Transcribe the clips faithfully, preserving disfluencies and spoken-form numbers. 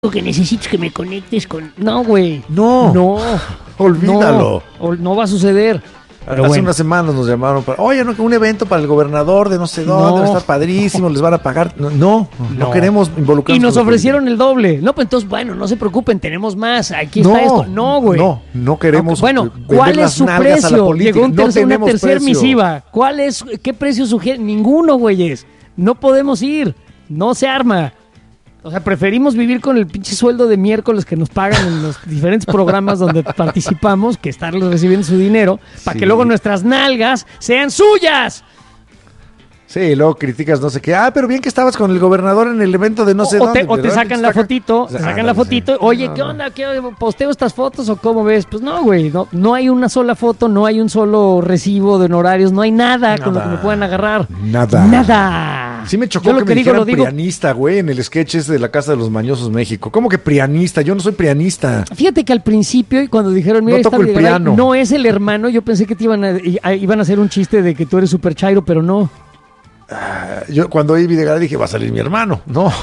que necesito que me conectes con... No, güey. No. No. Olvídalo. No, no va a suceder. Pero Hace bueno. unas semanas nos llamaron para, oye, no, un evento para el gobernador de no sé dónde, no. va a estar padrísimo, les van a pagar. No, no, no, no queremos involucrarnos. Y nos ofrecieron el doble. No, pues entonces, bueno, no se preocupen, tenemos más. Aquí no, está esto. No, güey. No, no queremos. Aunque, bueno, ¿cuál es su precio? Llegó un tercer, no una tercera precio. misiva. ¿Cuál es? ¿Qué precio sugiere? Ninguno, güeyes. No podemos ir. No se arma. O sea, preferimos vivir con el pinche sueldo de miércoles que nos pagan en los diferentes programas donde participamos que estar recibiendo su dinero para sí. que luego nuestras nalgas sean suyas. Sí, luego criticas no sé qué. Ah, pero bien que estabas con el gobernador en el evento de no sé o dónde. Te, o te sacan te la saca... fotito, te sacan ah, la fotito. Sí. Oye, no, ¿qué onda? ¿Qué posteo estas fotos o cómo ves? Pues no, güey, no, no hay una sola foto, no hay un solo recibo de honorarios, no hay nada, nada con lo que me puedan agarrar. Nada. Nada. Sí me chocó que, que me digo, dijeran digo... prianista, güey, en el sketch ese de la Casa de los Mañosos México. ¿Cómo que prianista? Yo no soy prianista. Fíjate que al principio, cuando dijeron, mira, no toco el piano. No es el hermano, yo pensé que te iban a, iban a hacer un chiste de que tú eres super chairo, pero no. Uh, yo cuando oí Videgaray dije, va a salir mi hermano. No.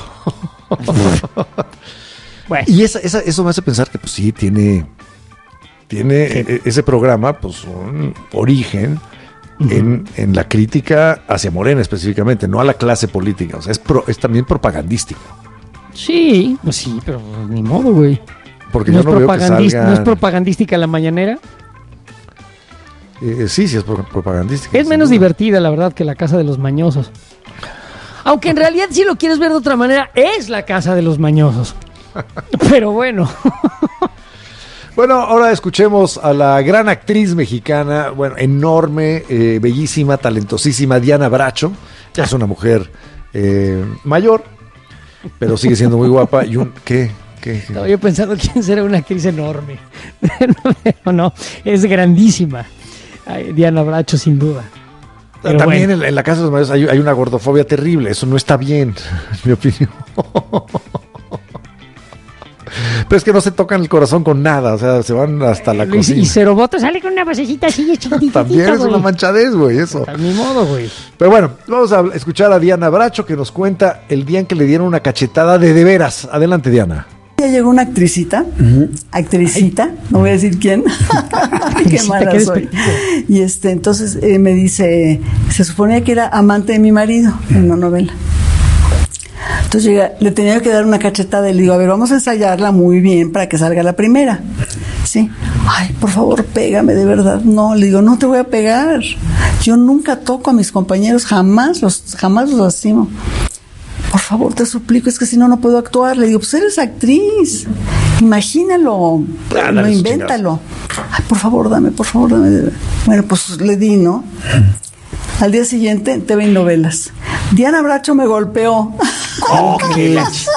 Bueno. Y esa, esa, eso me hace pensar que, pues sí, tiene, tiene ¿Qué? ese programa, pues, un origen... Uh-huh. En, en la crítica hacia Morena específicamente, no a la clase política, o sea, es, pro, es también propagandístico. Sí, pues sí, pero ni modo, güey. Porque no yo no veo que salgan... ¿No es propagandística la mañanera? Eh, sí, sí es propagandística. Es menos duda. divertida, la verdad, que la Casa de los Mañosos. Aunque en realidad, si lo quieres ver de otra manera, es la Casa de los Mañosos. Pero bueno... Bueno, ahora escuchemos a la gran actriz mexicana, bueno, enorme, eh, bellísima, talentosísima, Diana Bracho. Ya es una mujer eh, mayor, pero sigue siendo muy guapa. Y un, ¿qué? ¿Qué? Estaba yo pensando quién será una actriz enorme. No, no, es grandísima. Ay, Diana Bracho, sin duda. Pero También bueno. en, en la Casa de los Mayores hay, hay una gordofobia terrible. Eso no está bien, en mi opinión. Pero es que no se tocan el corazón con nada, o sea, se van hasta la Luis, cocina. Y Ceroboto sale con una basecita así chiquitita. También es una manchadez, güey, eso. A mi modo, güey. Pero bueno, vamos a escuchar a Diana Bracho que nos cuenta el día en que le dieron una cachetada de de veras. Adelante, Diana. Ya llegó una actricita, uh-huh. actricita, Ay. no voy a decir quién, qué mala qué soy. Y este, entonces eh, me dice, se suponía que era amante de mi marido en una novela. Entonces llega, le tenía que dar una cachetada y le digo, a ver, vamos a ensayarla muy bien para que salga la primera. Sí. Ay, por favor, pégame, de verdad. No, le digo, no te voy a pegar. Yo nunca toco a mis compañeros, jamás los, jamás los lastimo. Por favor, te suplico, es que si no, no puedo actuar. Le digo, pues eres actriz. Imagínalo, ah, no, invéntalo. Ay, por favor, dame, por favor, dame. Bueno, pues le di, ¿no? Al día siguiente, T V y novelas. Diana Bracho me golpeó. Oh, qué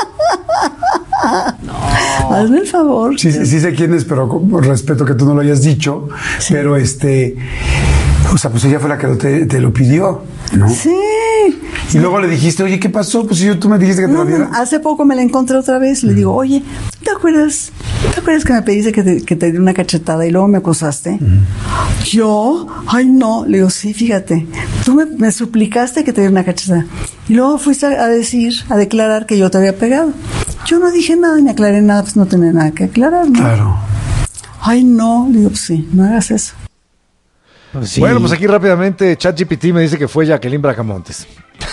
no. Hazme el favor. Sí, sí, sí sé quién es, pero con respeto que tú no lo hayas dicho. Sí. Pero este, o sea, pues ella fue la que te, te lo pidió, ¿no? Sí. Y luego le dijiste, oye, ¿qué pasó? Pues yo, tú me dijiste que te no, lo diera. No, hace poco me la encontré otra vez. Le digo, oye, ¿te acuerdas? ¿Te acuerdas que me pediste que te, que te diera una cachetada y luego me acosaste? Uh-huh. ¿Yo? Ay, no. Le digo, sí, fíjate. Tú me, me suplicaste que te diera una cachetada. Y luego fuiste a, a decir, a declarar que yo te había pegado. Yo no dije nada ni aclaré nada, pues no tenía nada que aclarar, ¿no? Claro. Ay, no. Le digo, pues sí, no hagas eso. Pues sí. Bueno, pues aquí rápidamente ChatGPT me dice que fue Jacqueline Bracamontes.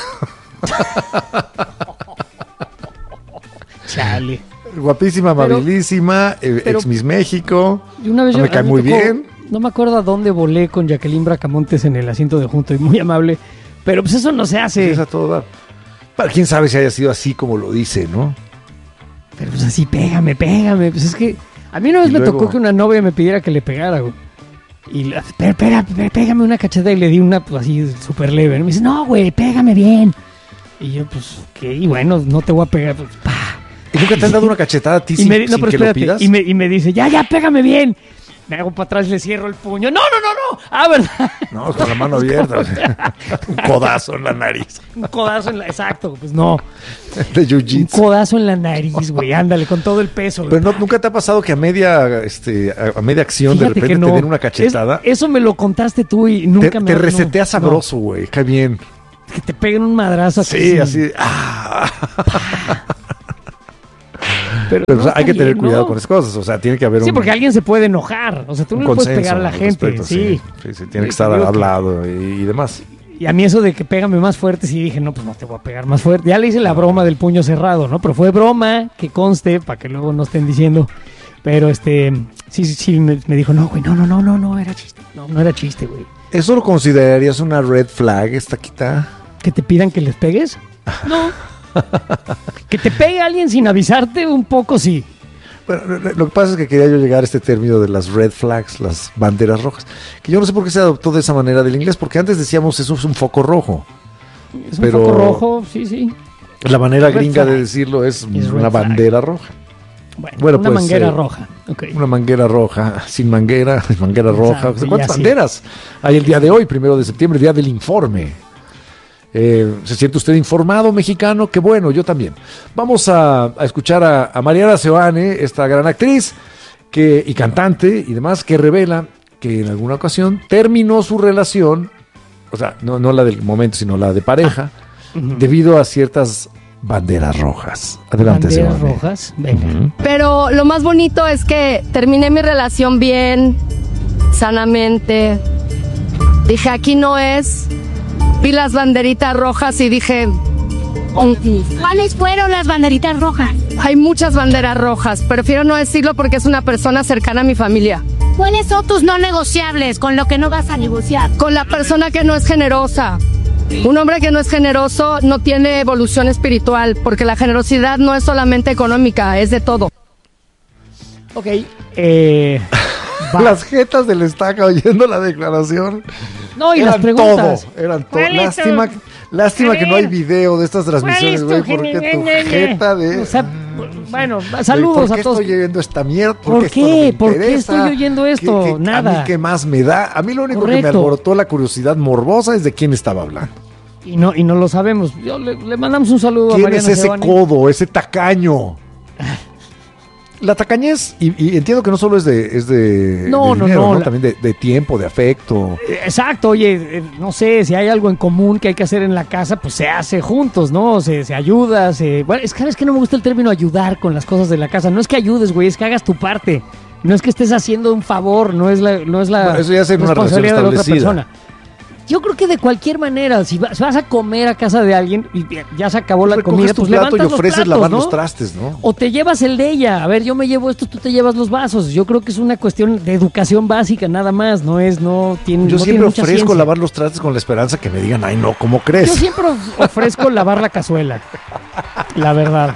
Chale. Guapísima, amabilísima, pero, pero, ex Miss México. Una vez no yo, me cae muy tocó, bien. No me acuerdo a dónde volé con Jacqueline Bracamontes en el asiento de junto y muy amable. Pero pues eso no se hace. Pues es a todo dar. Para quién sabe si haya sido así como lo dice, ¿no? Pero pues así, pégame, pégame. Pues es que a mí una vez y me luego... tocó que una novia me pidiera que le pegara, güey. Y la, pero, pero, pero, pégame una cachetada y le di una pues, así súper leve. Me dice, no, güey, pégame bien. Y yo, pues, ¿qué? Y bueno, no te voy a pegar. Pues, pa. ¿Y nunca te han dado una cachetada a ti sin, me, no, sin pero que espérate, lo pidas? Y me, y me dice, ya, ya, pégame bien. Me hago para atrás y le cierro el puño. No, no, no, no. Ah, ¿verdad? No, con la mano abierta. O sea, un codazo en la nariz. Un codazo en la... Exacto, pues no. De jiu-jitsu. Un codazo en la nariz, güey. Ándale, con todo el peso. Pero no, ¿nunca te ha pasado que a media este a, a media acción Fíjate de repente no. te den una cachetada? Es, eso me lo contaste tú y nunca te, me... Te reseteas no, sabroso, güey. No. Qué bien. Que te peguen un madrazo. Sí, así. así ah. Pero, Pero o sea, no hay que está tener bien, cuidado ¿no? con esas cosas. O sea, tiene que haber Sí, un, porque alguien se puede enojar. O sea, tú un no le puedes consenso pegar a la al gente. respecto, Sí. sí, sí, tiene que Sí, estar digo que- hablado y, y demás. Y a mí eso de que pégame más fuerte, sí dije, no, pues no te voy a pegar más fuerte. Ya le hice la broma del puño cerrado, ¿no? Pero fue broma, que conste, para que luego no estén diciendo. Pero este, sí, sí, sí, me, me dijo, no, güey, no, no, no, no, no, era chiste. No, no era chiste, güey. ¿Eso lo considerarías una red flag, esta quita? ¿Que te pidan que les pegues? No. Que te pegue alguien sin avisarte, un poco sí. Bueno, lo que pasa es que quería yo llegar a este término de las red flags, las banderas rojas, que yo no sé por qué se adoptó de esa manera del inglés, porque antes decíamos eso es un foco rojo. Es un Pero- foco rojo, sí, sí. La manera Red gringa flag. de decirlo es Es una red flag. bandera roja. Bueno, Bueno, una pues, manguera eh, roja. Ok. Una manguera roja, sin manguera, manguera roja. Exacto, O sea, ¿cuántas ya sí. banderas hay el día de hoy, primero de septiembre, día del informe? Eh, ¿Se siente usted informado, mexicano? Qué bueno, yo también. Vamos a, a escuchar a, a Mariana Seoane, esta gran actriz que, y cantante y demás, que revela que en alguna ocasión terminó su relación, o sea, no, no la del momento, sino la de pareja, debido a ciertas banderas rojas. Adelante, Banderas Seoane. rojas, venga. Pero lo más bonito es que terminé mi relación bien, sanamente. Dije, aquí no es. Vi las banderitas rojas y dije, ¿Cuáles fueron las banderitas rojas? hay muchas banderas rojas. Prefiero no decirlo porque es una persona cercana a mi familia. ¿Cuáles son tus no negociables con lo que no vas a negociar? Con la persona que no es generosa. Un hombre que no es generoso no tiene evolución espiritual, porque la generosidad no es solamente económica, es de todo. Ok. Eh, va. Las jetas del estaca oyendo la declaración. No, y eran las preguntas. todo, eran todo. ¿Cuál es Lástima, tu- lástima A que no hay ver, video de estas transmisiones, ¿cuál güey, es tu porque tu gene- jeta de... O sea, bueno, Güey, saludos ¿por qué a todos. estoy oyendo esta mierda? ¿Por esto no qué? me ¿Por qué interesa? estoy oyendo esto? ¿Qué- qué- Nada. A mí qué más me da. A mí lo único que me Correcto. alborotó la curiosidad morbosa es de quién estaba hablando. Y no, y no lo sabemos. Yo le, le mandamos un saludo a ¿Quién Mariana es ese Seoane. codo, ese tacaño? La tacañez, y, y entiendo que no solo es de, es de, No, de no, dinero, no, la- también de, de tiempo, de afecto. Eh, Exacto, oye, eh, no sé, si hay algo en común que hay que hacer en la casa, pues se hace juntos, ¿no? Se, se ayuda, se... Bueno, es que, es que no me gusta el término ayudar con las cosas de la casa. No es que ayudes, güey, es que hagas tu parte. No es que estés haciendo un favor, no es la, no es la Bueno, eso ya es en una responsabilidad de la otra relación persona. Yo creo que de cualquier manera, si vas, vas a comer a casa de alguien y ya se acabó la Recoges comida, tu pues plato levantas y los ofreces platos, lavar ¿no? los trastes, ¿no? O te llevas el de ella. A ver, yo me llevo esto, tú te llevas los vasos. Yo creo que es una cuestión de educación básica, nada más. No es, no tiene. Yo no tiene siempre mucha ofrezco ciencia. lavar los trastes con la esperanza que me digan, ay no, ¿cómo Yo crees? siempre of- ofrezco lavar la cazuela. La verdad.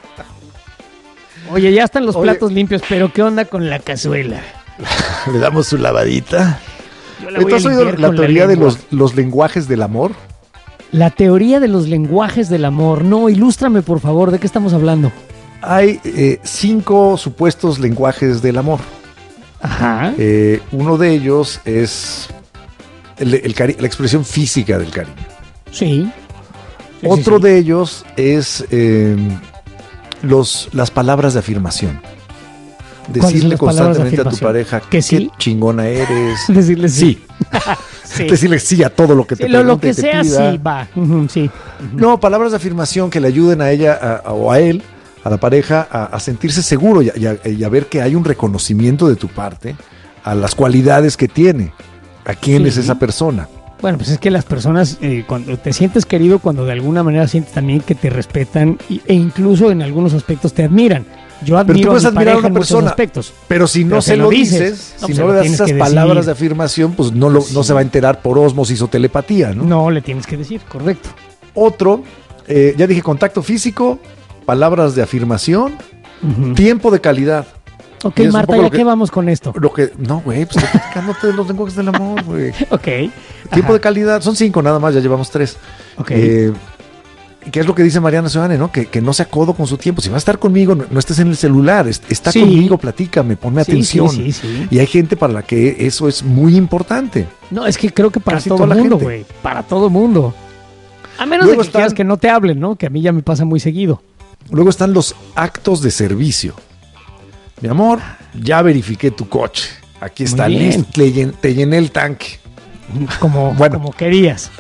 Oye, ya están los Oye. platos limpios, pero ¿qué onda con la cazuela? Le damos su lavadita. Yo la voy ¿Tú a has oído limpiar la con teoría de lengua. los, los lenguajes del amor? La teoría de los lenguajes del amor. No, ilústrame, por favor, ¿de qué estamos hablando? Hay eh, cinco supuestos lenguajes del amor. Ajá. Eh, uno de ellos es el- el cari- la expresión física del cariño. Sí. Sí, Otro sí, sí. de ellos es eh, los, las palabras de afirmación. ¿Cuáles son Decirle las palabras de constantemente a tu afirmación? pareja ¿Que sí? qué chingona eres. Decirle sí. Sí. Sí. Decirle sí a todo lo que Sí, te lo, lo pregunte que y te sea, pida. sí, va. Ujú, sí. No, palabras de afirmación que le ayuden a ella a- a- o a él, a la pareja, a, a sentirse seguro y a, y a- y a ver que hay un reconocimiento de tu parte a las cualidades que tiene, a quién Sí. es esa persona. Bueno, pues es que las personas, eh, cuando te sientes querido, cuando de alguna manera sientes también que te respetan y- e incluso en algunos aspectos te admiran. Yo Pero tú admiro puedes a mi admirar a pareja una en muchos persona, aspectos. pero si no Pero se se lo lo dices, dices, no, si pues no se lo le das tienes esas que decir. palabras de afirmación, pues no, lo, no Sí. se va a enterar por ósmosis o telepatía, ¿no? No, le tienes que decir, correcto. Otro, eh, ya dije, contacto físico, palabras de afirmación, Ujú. tiempo de calidad. Ok, Y es un Marta, poco ¿ya lo que- qué vamos con esto? Lo que, no, güey, pues estoy platicándote de los lenguajes del amor, güey. Ok. Tiempo Ajá. de calidad, son cinco nada más, ya llevamos tres. Ok. Eh, ¿Qué es lo que dice Mariana Seoane, no? Que, que no se acodo con su tiempo. Si vas a estar conmigo, no, no estés en el celular, es- está Sí. conmigo, platícame, ponme Sí, atención. sí, sí, sí. Y hay gente para la que eso es muy importante. No, es que creo que para Casi todo toda el la mundo, gente. güey. Para todo el mundo. A menos Luego de que están- quieras que no te hablen, ¿no? Que a mí ya me pasa muy seguido. Luego están los actos de servicio. Mi amor, ya verifiqué tu coche. Aquí está Muy bien. listo, te llen- te llené el tanque. Como, Bueno. como querías.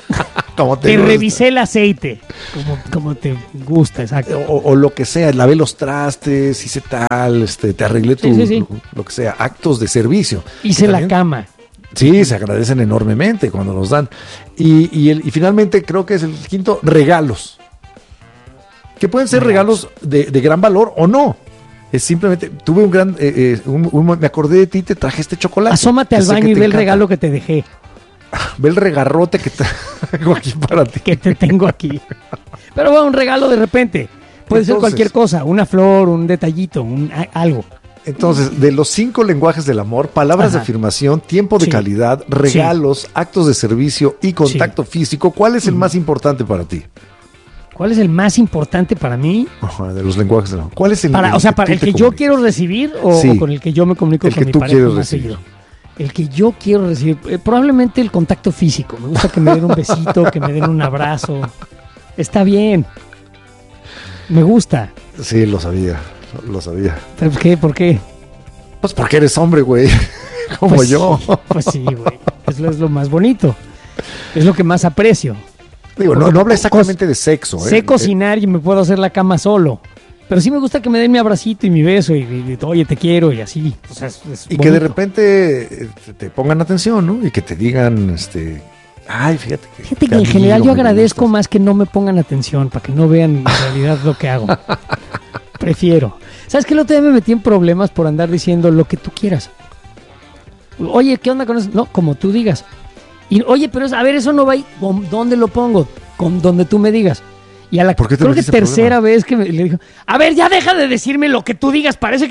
Como te te gusta. revisé el aceite, como, como te gusta, exacto. O, o lo que sea, lavé los trastes, hice tal, este, te arreglé tu, Sí, sí, sí. Lo, lo que sea, actos de servicio. Hice Y la también- cama. Sí, se agradecen enormemente cuando nos dan. Y, y, el, y finalmente creo que es el quinto, regalos. Que pueden ser regalos, de, de gran valor o no. Es simplemente, tuve un gran, eh, eh, un- un- me acordé de ti, te traje este chocolate. Asómate que al sé baño que y te ve el encanta. regalo que te dejé, Ve el regarrote que traigo aquí para ti. que te tengo aquí. Pero bueno, un regalo de repente. Puede ser Entonces- cualquier cosa, una flor, un detallito, un, a- algo. Entonces, de los cinco lenguajes del amor, palabras de Ajá. afirmación, tiempo de Sí. calidad, regalos, actos de servicio y contacto físico, ¿cuál es el más importante para ti? ¿Cuál es el más importante para mí? Ajá, de los lenguajes del amor. ¿Cuál es el, Para, el o sea, que para tú el te que yo comunicas? quiero recibir o, Sí. o con el que yo me comunico El con que mi tú pareja quieres más recibir. seguido. El que yo quiero recibir, eh, probablemente el contacto físico. Me gusta que me den un besito, que me den un abrazo. Está bien. Me gusta. Sí, lo sabía, lo, lo sabía. ¿Por qué? ¿Por qué? Pues porque eres hombre, güey, como Pues yo. sí, pues sí, güey. Es lo, es lo más bonito. Es lo que más aprecio. Digo, no, no habla exactamente de sexo. ¿eh? Sé cocinar y me puedo hacer la cama solo. Pero sí me gusta que me den mi abracito y mi beso y, y- y, oye, te quiero y así. O sea, es- es Y que de bonito. repente eh, te- te pongan atención, ¿no? Y que te digan, este, ay, fíjate que... Fíjate que qué en general amigo yo me agradezco gustas. más que no me pongan atención para que no vean en realidad lo que hago. Prefiero. ¿Sabes qué? El otro día me metí en problemas por andar diciendo lo que tú quieras. Oye, ¿qué onda con eso? No, como tú digas. Y oye, pero es- a ver, eso no va ahí. ¿Con ¿Dónde lo pongo? Con donde tú me digas. Y a la ¿Por qué te creo que metiste en tercera problema? vez que me, le dijo, a ver, ya deja de decirme lo que tú digas, parece que